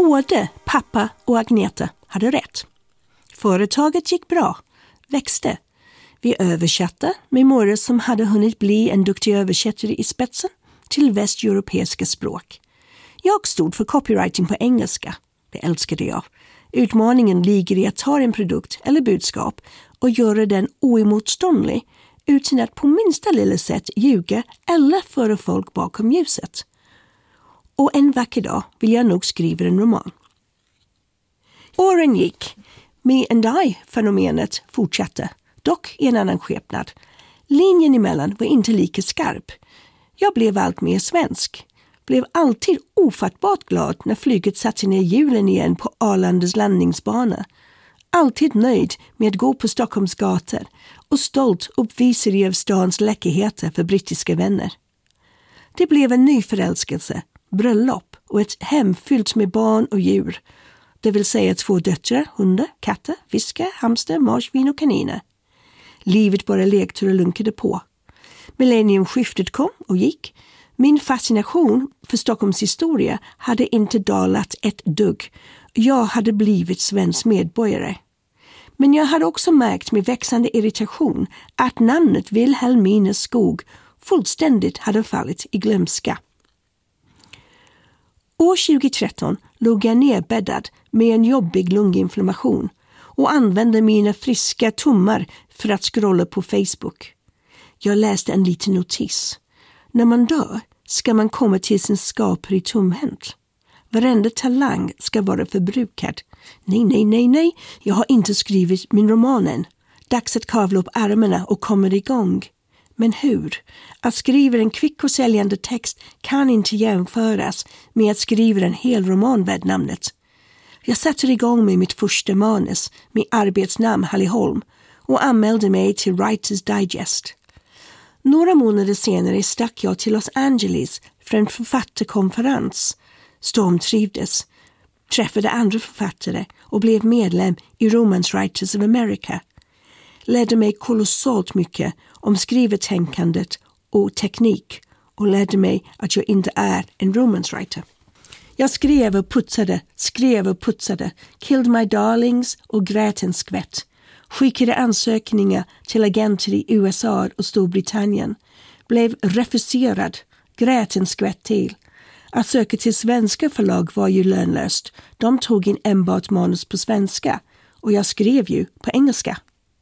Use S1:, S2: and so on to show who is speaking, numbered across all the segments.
S1: Både pappa och Agneta hade rätt. Företaget gick bra, växte. Vi översatte memoarer som hade hunnit bli en duktig översättare i spetsen till västeuropeiska språk. Jag stod för copywriting på engelska. Det älskade jag. Utmaningen ligger i att ta en produkt eller budskap och göra den oemotståndlig utan att på minsta lilla sätt ljuga eller föra folk bakom ljuset. Och en vacker dag vill jag nog skriva en roman. Åren gick. Me and I-fenomenet fortsatte, dock i en annan skepnad. Linjen emellan var inte lika skarp. Jag blev allt mer svensk. Blev alltid ofattbart glad när flyget satte ner hjulen igen på Arlandas landningsbana. Alltid nöjd med att gå på Stockholms gator och stolt uppvisade av stans läckerheter för brittiska vänner. Det blev en ny förälskelse, bröllop och ett hem fyllt med barn och djur. Det vill säga 2 döttrar, hundar, katter, fiskar, hamster, marsvin och kaniner. Livet bara lekte och lunkade på. Millenniumskiftet kom och gick. Min fascination för Stockholms historia hade inte dalat ett dugg. Jag hade blivit svensk medborgare. Men jag hade också märkt med växande irritation att namnet Vilhelmina Skog fullständigt hade fallit i glömska. År 2013 låg jag nerbäddad med en jobbig lunginflammation och använde mina friska tummar för att scrolla på Facebook. Jag läste en liten notis. När man dör ska man komma till sin skapare tomhänt. Varenda talang ska vara förbrukad. Nej. Jag har inte skrivit min roman än. Dags att kavla upp armarna och komma igång. Men hur? Att skriva en kvick och säljande text kan inte jämföras med att skriva en hel roman värd namnet. Jag satte igång med mitt första manus med arbetsnamn Halliholm och anmälde mig till Writers Digest. Några månader senare stack jag till Los Angeles för en författarkonferens. Stormtrivdes, träffade andra författare och blev medlem i Romance Writers of America. Lärde mig kolossalt mycket om skrivtänkandet och teknik och lärde mig att jag inte är en romance writer. Jag skrev och putsade, killed my darlings och grät en skvätt. Skickade ansökningar till agenter i USA och Storbritannien. Blev refuserad, grät en skvätt till. Att söka till svenska förlag var ju lönlöst. De tog in enbart manus på svenska och jag skrev ju på engelska.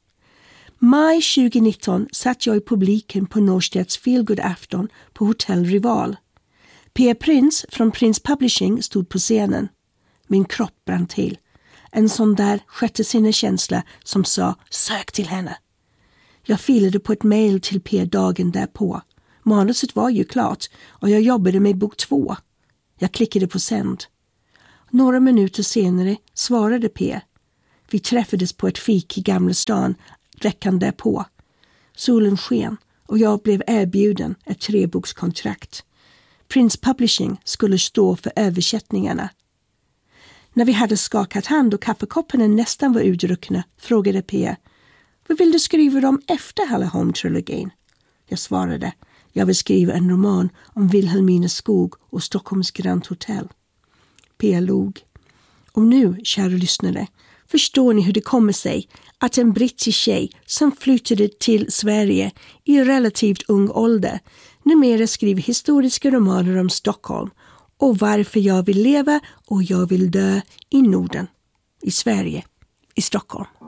S1: Maj 2019 satt jag i publiken på Norstedts feelgood-afton på Hotel Rival. P. Prins från Prince Publishing stod på scenen. Min kropp brann till. En sån där sjätte sinneskänsla som sa sök till henne. Jag filade på ett mejl till P dagen därpå. Manuset var ju klart och jag jobbade med bok 2. Jag klickade på sänd. Några minuter senare svarade P. Vi träffades på ett fik i Gamla stan veckan därpå. Solen sken och jag blev erbjuden ett 3-bokskontrakt. Prince Publishing skulle stå för översättningarna. När vi hade skakat hand och kaffekopparna nästan var utdruckna frågade P. Vad vill du skriva om efter Halliholm-trilogin? Jag svarade, jag vill skriva en roman om Vilhelmina Skog och Stockholms Grand Hotel. P. log. Och nu, kära lyssnare, förstår ni hur det kommer sig att en brittisk tjej som flyttade till Sverige i relativt ung ålder numera skriver historiska romaner om Stockholm och varför jag vill leva och jag vill dö i Norden, i Sverige, i Stockholm.